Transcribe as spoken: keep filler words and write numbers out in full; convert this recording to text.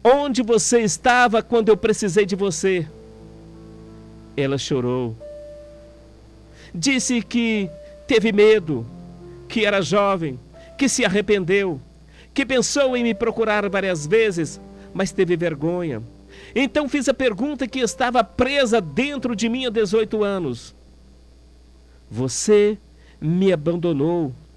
Onde você estava quando eu precisei de você? Ela chorou. Disse que teve medo, que era jovem, que se arrependeu, que pensou em me procurar várias vezes, mas teve vergonha. Então fiz a pergunta que estava presa dentro de mim há dezoito anos. Você me abandonou